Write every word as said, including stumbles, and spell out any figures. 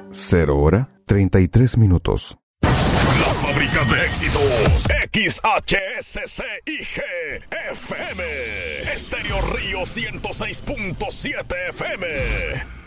Cero hora, treinta y tres minutos. La fábrica de éxitos. X H S C I G F M. Estéreo Río ciento seis punto siete F M.